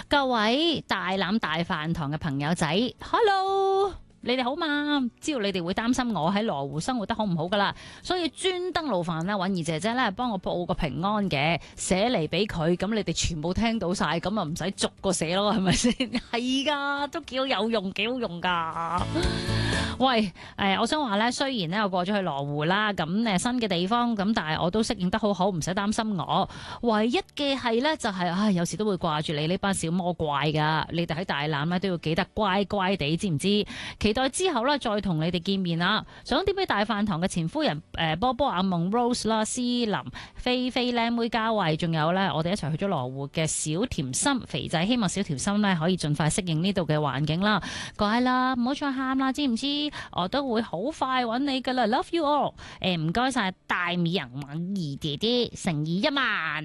各位大欖大飯堂嘅朋友仔 ，Hello！你哋好嘛？知道你哋會擔心我喺羅湖生活得好唔好噶啦，所以專登勞煩啦，允兒姐姐咧幫我報個平安嘅，寫嚟俾佢，咁你哋全部聽到晒，咁啊唔使逐個寫咯，係咪先？係噶，都幾好有用，幾好用噶。喂，我想話咧，雖然咧我過咗去羅湖啦，咁新嘅地方，咁但係我都適應得好好，唔使擔心我。唯一嘅係咧就係，有時都會掛住你呢班小魔怪噶，你哋喺大欖咧都要記得乖乖地，知唔知？期待之後咧再同你哋見面啦。想點俾大飯堂嘅前夫人波波阿夢 Rose 啦、思林、菲菲靚妹嘉慧，仲有咧我哋一齊去咗羅湖嘅小甜心肥仔，希望小甜心咧可以盡快適應呢度嘅環境啦。乖啦，唔好再喊啦，知唔知？我都會好快揾你噶啦 ，Love you all。唔該晒大美人允兒姐姐，誠意1萬。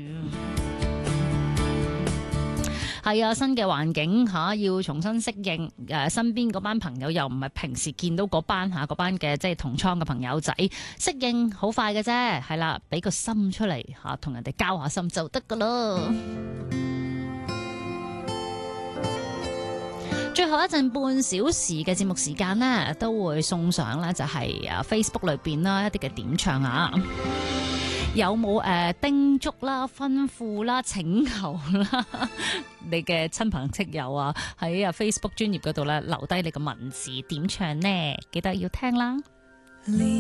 係啊，新嘅環境要重新適應。身邊嗰班朋友又唔係平時見到嗰班嘅即係同窗嘅朋友仔，適應好快嘅啫。係啦，俾個心出嚟同人哋交下心就得噶啦。最後一陣半小時嘅節目時間呢，都會送上呢就係Facebook 裏邊啦一啲嘅點唱啊，有冇叮囑啦、吩咐啦、請求啦，你嘅親朋戚友啊喺Facebook 專頁嗰度咧留低你嘅文字點唱呢？記得要聽啦。